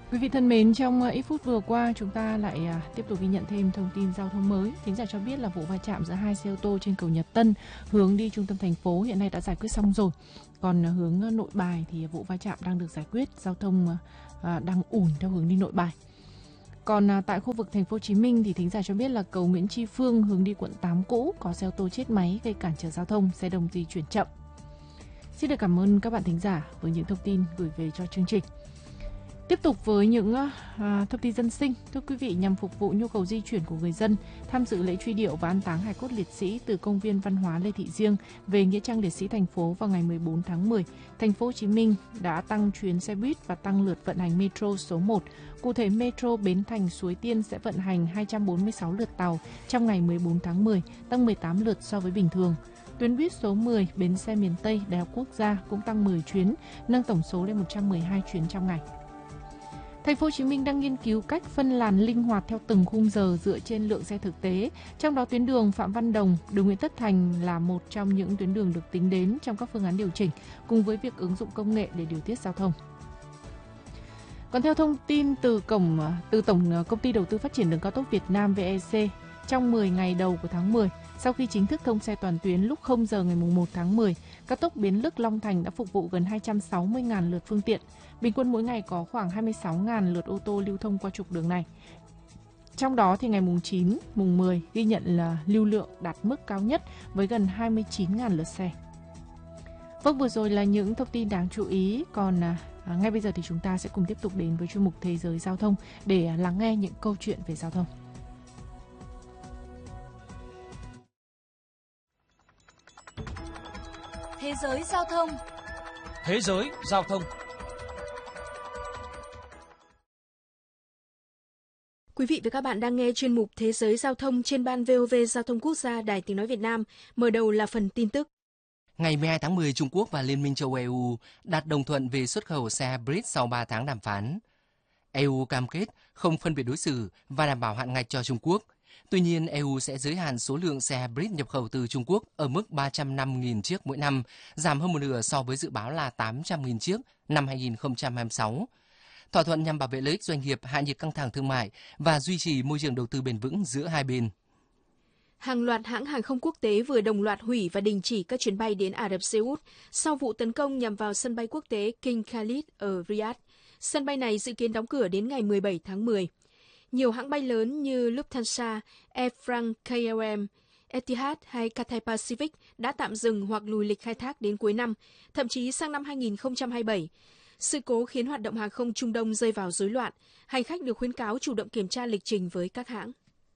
Quý vị thân mến, trong ít phút vừa qua chúng ta lại tiếp tục ghi nhận thêm thông tin giao thông mới. Thính giả cho biết là vụ va chạm giữa hai xe ô tô trên cầu Nhật Tân hướng đi trung tâm thành phố hiện nay đã giải quyết xong rồi. Còn hướng Nội Bài thì vụ va chạm đang được giải quyết, giao thông đang ùn theo hướng đi Nội Bài. Còn tại khu vực thành phố Hồ Chí Minh thì thính giả cho biết là cầu Nguyễn Tri Phương hướng đi quận 8 cũ có xe ô tô chết máy gây cản trở giao thông, xe đông di chuyển chậm. Xin được cảm ơn các bạn thính giả với những thông tin gửi về cho chương trình. Tiếp tục với những thông tin dân sinh, thưa quý vị, nhằm phục vụ nhu cầu di chuyển của người dân tham dự lễ truy điệu và an táng hài cốt liệt sĩ từ công viên văn hóa Lê Thị Riêng về nghĩa trang liệt sĩ thành phố vào ngày 14 tháng 10, thành phố Hồ Chí Minh đã tăng chuyến xe buýt và tăng lượt vận hành metro số 1. Cụ thể, metro Bến Thành Suối Tiên sẽ vận hành 246 lượt tàu trong ngày 14 tháng 10, tăng 18 lượt so với bình thường. Tuyến buýt số 10 bến xe miền Tây Đại học Quốc gia cũng tăng 10 chuyến, nâng tổng số lên 112 chuyến trong ngày. Thành phố Hồ Chí Minh đang nghiên cứu cách phân làn linh hoạt theo từng khung giờ dựa trên lượng xe thực tế. Trong đó tuyến đường Phạm Văn Đồng, đường Nguyễn Tất Thành là một trong những tuyến đường được tính đến trong các phương án điều chỉnh, cùng với việc ứng dụng công nghệ để điều tiết giao thông. Còn theo thông tin từ Tổng Công ty Đầu tư Phát triển Đường cao tốc Việt Nam VEC, trong 10 ngày đầu của tháng 10, sau khi chính thức thông xe toàn tuyến lúc 0 giờ ngày 1 tháng 10, cao tốc Bến Lức Long Thành đã phục vụ gần 260.000 lượt phương tiện. Bình quân mỗi ngày có khoảng 26.000 lượt ô tô lưu thông qua trục đường này. Trong đó thì ngày mùng 9, mùng 10 ghi nhận là lưu lượng đạt mức cao nhất với gần 29.000 lượt xe. Vâng, vừa rồi là những thông tin đáng chú ý. Còn ngay bây giờ thì chúng ta sẽ cùng tiếp tục đến với chuyên mục Thế giới Giao thông để lắng nghe những câu chuyện về giao thông. Thế giới giao thông. Thế giới giao thông. Quý vị và các bạn đang nghe chuyên mục Thế giới giao thông trên ban VOV Giao thông Quốc gia Đài Tiếng nói Việt Nam. Mở đầu là phần tin tức. Ngày 12 tháng 10, Trung Quốc và Liên minh châu EU đạt đồng thuận về xuất khẩu xe hybrid sau 3 tháng đàm phán. EU cam kết không phân biệt đối xử và đảm bảo hạn ngạch cho Trung Quốc. Tuy nhiên, EU sẽ giới hạn số lượng xe hybrid nhập khẩu từ Trung Quốc ở mức 305.000 chiếc mỗi năm, giảm hơn một nửa so với dự báo là 800.000 chiếc năm 2026. Thỏa thuận nhằm bảo vệ lợi ích doanh nghiệp, hạ nhiệt căng thẳng thương mại và duy trì môi trường đầu tư bền vững giữa hai bên. Hàng loạt hãng hàng không quốc tế vừa đồng loạt hủy và đình chỉ các chuyến bay đến Ả Rập Xê Út sau vụ tấn công nhằm vào sân bay quốc tế King Khalid ở Riyadh. Sân bay này dự kiến đóng cửa đến ngày 17 tháng 10. Nhiều hãng bay lớn như Lufthansa, Air France KLM, Etihad hay Cathay Pacific đã tạm dừng hoặc lùi lịch khai thác đến cuối năm, thậm chí sang năm 2027. Sự cố khiến hoạt động hàng không Trung Đông rơi vào rối loạn. Hành khách được khuyến cáo chủ động kiểm tra lịch trình với các hãng.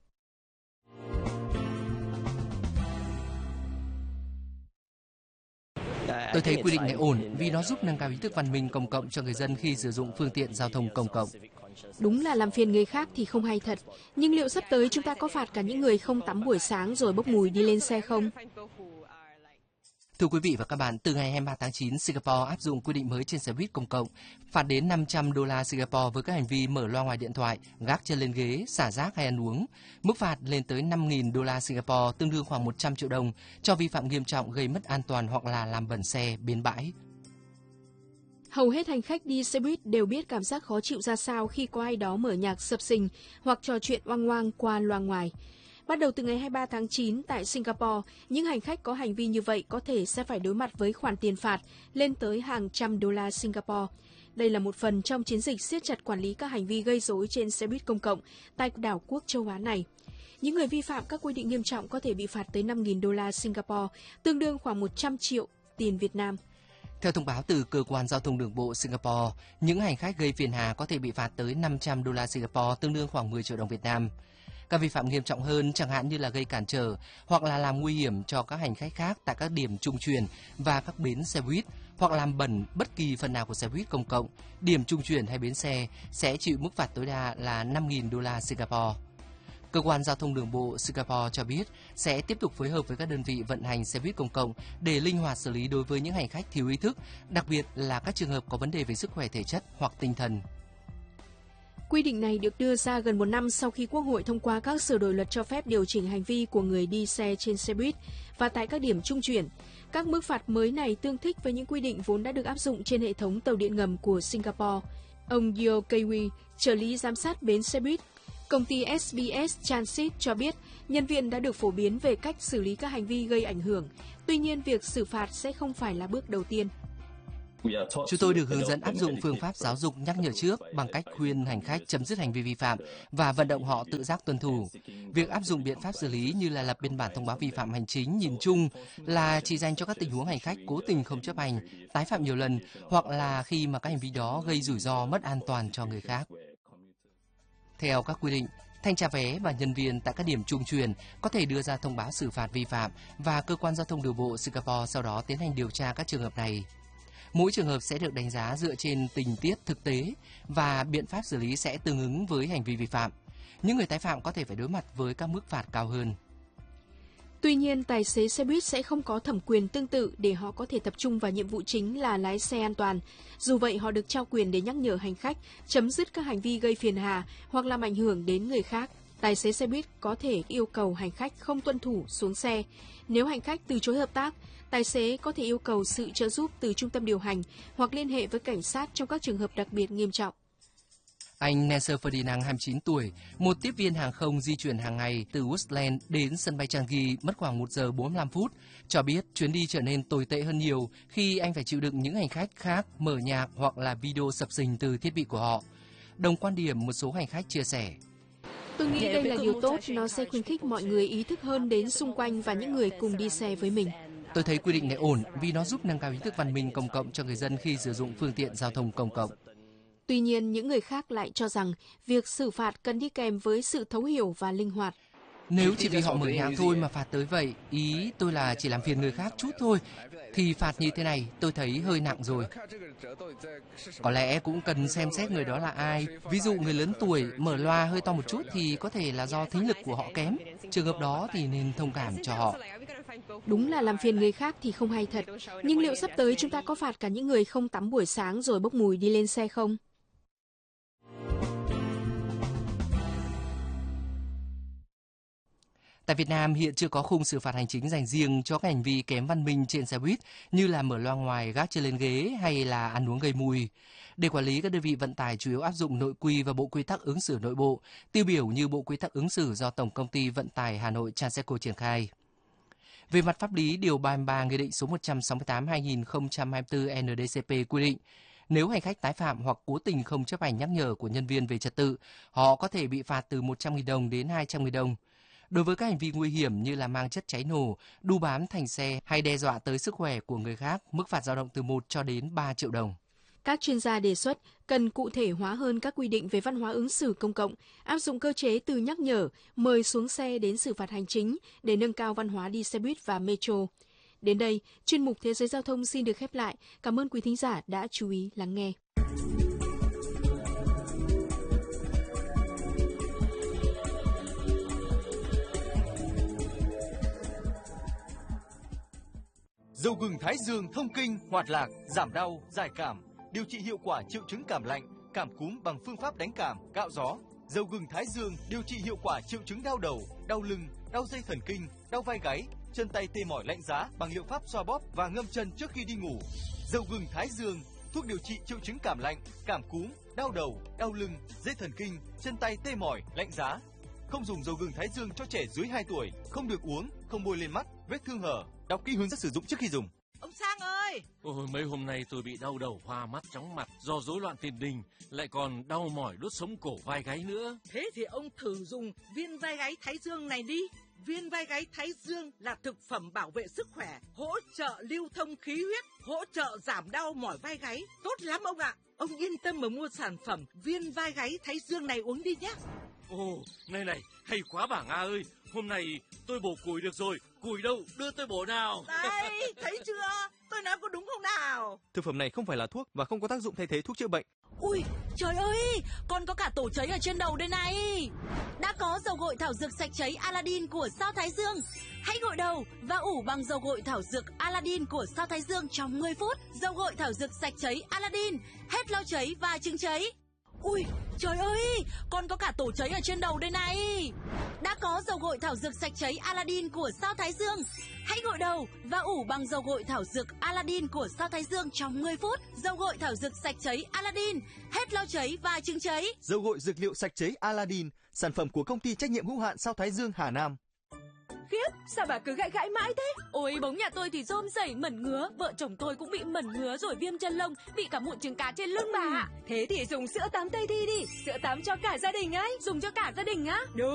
Tôi thấy quy định này ổn vì nó giúp nâng cao ý thức văn minh công cộng cho người dân khi sử dụng phương tiện giao thông công cộng. Đúng là làm phiền người khác thì không hay thật. Nhưng liệu sắp tới chúng ta có phạt cả những người không tắm buổi sáng rồi bốc mùi đi lên xe không? Thưa quý vị và các bạn, từ ngày 23 tháng 9, Singapore áp dụng quy định mới trên xe buýt công cộng, phạt đến $500 Singapore với các hành vi mở loa ngoài điện thoại, gác chân lên ghế, xả rác hay ăn uống. Mức phạt lên tới $5.000 Singapore, tương đương khoảng 100 triệu đồng cho vi phạm nghiêm trọng gây mất an toàn hoặc là làm bẩn xe, bến bãi. Hầu hết hành khách đi xe buýt đều biết cảm giác khó chịu ra sao khi có ai đó mở nhạc sập sình hoặc trò chuyện oang oang qua loa ngoài. Bắt đầu từ ngày 23 tháng 9 tại Singapore, những hành khách có hành vi như vậy có thể sẽ phải đối mặt với khoản tiền phạt lên tới hàng trăm đô la Singapore. Đây là một phần trong chiến dịch siết chặt quản lý các hành vi gây rối trên xe buýt công cộng tại đảo quốc châu Á này. Những người vi phạm các quy định nghiêm trọng có thể bị phạt tới 5.000 đô la Singapore, tương đương khoảng 100 triệu tiền Việt Nam. Theo thông báo từ Cơ quan Giao thông Đường bộ Singapore, những hành khách gây phiền hà có thể bị phạt tới 500 đô la Singapore, tương đương khoảng 10 triệu đồng Việt Nam. Các vi phạm nghiêm trọng hơn, chẳng hạn như là gây cản trở hoặc là làm nguy hiểm cho các hành khách khác tại các điểm trung chuyển và các bến xe buýt, hoặc làm bẩn bất kỳ phần nào của xe buýt công cộng, điểm trung chuyển hay bến xe sẽ chịu mức phạt tối đa là 5.000 đô la Singapore. Cơ quan Giao thông Đường bộ Singapore cho biết sẽ tiếp tục phối hợp với các đơn vị vận hành xe buýt công cộng để linh hoạt xử lý đối với những hành khách thiếu ý thức, đặc biệt là các trường hợp có vấn đề về sức khỏe thể chất hoặc tinh thần. Quy định này được đưa ra gần một năm sau khi Quốc hội thông qua các sửa đổi luật cho phép điều chỉnh hành vi của người đi xe trên xe buýt và tại các điểm trung chuyển. Các mức phạt mới này tương thích với những quy định vốn đã được áp dụng trên hệ thống tàu điện ngầm của Singapore. Ông Yo Keiwi, trợ lý giám sát bến xe buýt, công ty SBS Transit cho biết nhân viên đã được phổ biến về cách xử lý các hành vi gây ảnh hưởng. Tuy nhiên, việc xử phạt sẽ không phải là bước đầu tiên. Chúng tôi được hướng dẫn áp dụng phương pháp giáo dục nhắc nhở trước bằng cách khuyên hành khách chấm dứt hành vi vi phạm và vận động họ tự giác tuân thủ. Việc áp dụng biện pháp xử lý như là lập biên bản thông báo vi phạm hành chính nhìn chung là chỉ dành cho các tình huống hành khách cố tình không chấp hành, tái phạm nhiều lần hoặc là khi mà các hành vi đó gây rủi ro mất an toàn cho người khác. Theo các quy định, thanh tra vé và nhân viên tại các điểm trung chuyển có thể đưa ra thông báo xử phạt vi phạm và cơ quan giao thông đường bộ Singapore sau đó tiến hành điều tra các trường hợp này. Mỗi trường hợp sẽ được đánh giá dựa trên tình tiết thực tế và biện pháp xử lý sẽ tương ứng với hành vi vi phạm. Những người tái phạm có thể phải đối mặt với các mức phạt cao hơn. Tuy nhiên, tài xế xe buýt sẽ không có thẩm quyền tương tự để họ có thể tập trung vào nhiệm vụ chính là lái xe an toàn. Dù vậy, họ được trao quyền để nhắc nhở hành khách chấm dứt các hành vi gây phiền hà hoặc làm ảnh hưởng đến người khác. Tài xế xe buýt có thể yêu cầu hành khách không tuân thủ xuống xe. Nếu hành khách từ chối hợp tác, tài xế có thể yêu cầu sự trợ giúp từ trung tâm điều hành hoặc liên hệ với cảnh sát trong các trường hợp đặc biệt nghiêm trọng. Anh Nasser Ferdinand, 29 tuổi, một tiếp viên hàng không di chuyển hàng ngày từ Woodland đến sân bay Changi mất khoảng 1 giờ 45 phút, cho biết chuyến đi trở nên tồi tệ hơn nhiều khi anh phải chịu đựng những hành khách khác mở nhạc hoặc là video sập sình từ thiết bị của họ. Đồng quan điểm một số hành khách chia sẻ. Tôi nghĩ đây là điều tốt, nó sẽ khuyến khích mọi người ý thức hơn đến xung quanh và những người cùng đi xe với mình. Tôi thấy quy định này ổn vì nó giúp nâng cao ý thức văn minh công cộng cho người dân khi sử dụng phương tiện giao thông công cộng. Tuy nhiên, những người khác lại cho rằng việc xử phạt cần đi kèm với sự thấu hiểu và linh hoạt. Nếu chỉ vì họ mở nhạc thôi mà phạt tới vậy, ý tôi là chỉ làm phiền người khác chút thôi, thì phạt như thế này tôi thấy hơi nặng rồi. Có lẽ cũng cần xem xét người đó là ai. Ví dụ người lớn tuổi mở loa hơi to một chút thì có thể là do thính lực của họ kém. Trường hợp đó thì nên thông cảm cho họ. Đúng là làm phiền người khác thì không hay thật. Nhưng liệu sắp tới chúng ta có phạt cả những người không tắm buổi sáng rồi bốc mùi đi lên xe không? Tại Việt Nam hiện chưa có khung xử phạt hành chính dành riêng cho các hành vi kém văn minh trên xe buýt như là mở loa ngoài, gác chân lên ghế hay là ăn uống gây mùi. Để quản lý, các đơn vị vận tải chủ yếu áp dụng nội quy và bộ quy tắc ứng xử nội bộ, tiêu biểu như bộ quy tắc ứng xử do Tổng công ty Vận tải Hà Nội Transeco triển khai. Về mặt pháp lý, điều 33 Nghị định số 168/2024 NDCP quy định, nếu hành khách tái phạm hoặc cố tình không chấp hành nhắc nhở của nhân viên về trật tự, họ có thể bị phạt từ 100.000 đồng đến 200.000 đồng. Đối với các hành vi nguy hiểm như là mang chất cháy nổ, đu bám thành xe hay đe dọa tới sức khỏe của người khác, mức phạt dao động từ 1 cho đến 3 triệu đồng. Các chuyên gia đề xuất cần cụ thể hóa hơn các quy định về văn hóa ứng xử công cộng, áp dụng cơ chế từ nhắc nhở, mời xuống xe đến xử phạt hành chính để nâng cao văn hóa đi xe buýt và metro. Đến đây, chuyên mục Thế giới Giao thông xin được khép lại. Cảm ơn quý thính giả đã chú ý lắng nghe. Dầu gừng Thái Dương thông kinh, hoạt lạc, giảm đau, giải cảm, điều trị hiệu quả triệu chứng cảm lạnh, cảm cúm bằng phương pháp đánh cảm, cạo gió. Dầu gừng Thái Dương điều trị hiệu quả triệu chứng đau đầu, đau lưng, đau dây thần kinh, đau vai gáy, chân tay tê mỏi lạnh giá bằng liệu pháp xoa bóp và ngâm chân trước khi đi ngủ. Dầu gừng Thái Dương, thuốc điều trị triệu chứng cảm lạnh, cảm cúm, đau đầu, đau lưng, dây thần kinh, chân tay tê mỏi, lạnh giá. Không dùng dầu gừng Thái Dương cho trẻ dưới 2 tuổi, không được uống, không bôi lên mắt, vết thương hở. Đọc kỹ hướng dẫn sử dụng trước khi dùng. Ông Sang ơi! Ôi, mấy hôm nay tôi bị đau đầu, hoa mắt, chóng mặt do rối loạn tiền đình, lại còn đau mỏi đốt sống cổ vai gáy nữa. Thế thì ông thử dùng viên vai gáy Thái Dương này đi. Viên vai gáy Thái Dương là thực phẩm bảo vệ sức khỏe, hỗ trợ lưu thông khí huyết, hỗ trợ giảm đau mỏi vai gáy. Tốt lắm ông ạ! Ông yên tâm mà mua sản phẩm viên vai gáy Thái Dương này uống đi nhé. Ồ, này, hay quá bà Nga ơi! Hôm nay tôi bổ củi được rồi, củi đâu, đưa tôi bổ nào. Đây, thấy chưa? Tôi nói có đúng không nào? Thực phẩm này không phải là thuốc và không có tác dụng thay thế thuốc chữa bệnh. Ui, trời ơi, con có cả tổ cháy ở trên đầu đây này. Đã có dầu gội thảo dược sạch cháy Aladdin của Sao Thái Dương. Hãy gội đầu và ủ bằng dầu gội thảo dược Aladdin của Sao Thái Dương trong 10 phút. Dầu gội thảo dược sạch cháy Aladdin, hết lau cháy và chứng cháy. Ui, trời ơi, con có cả tổ cháy ở trên đầu đây này. Đã có dầu gội thảo dược sạch cháy Aladdin của Sao Thái Dương. Hãy gội đầu và ủ bằng dầu gội thảo dược Aladdin của Sao Thái Dương trong 10 phút. Dầu gội thảo dược sạch cháy Aladdin, hết lo cháy và chứng cháy. Dầu gội dược liệu sạch cháy Aladdin, sản phẩm của công ty trách nhiệm hữu hạn Sao Thái Dương Hà Nam. Khiếp, sao bà cứ gãi gãi mãi thế? Ôi, bóng nhà tôi thì rôm rẩy mẩn ngứa, vợ chồng tôi cũng bị mẩn ngứa rồi viêm chân lông, bị cả mụn trứng cá trên lưng bà. Thế thì dùng sữa tắm Tây Thi đi, sữa tắm cho cả gia đình ấy. Dùng cho cả gia đình á? Đúng.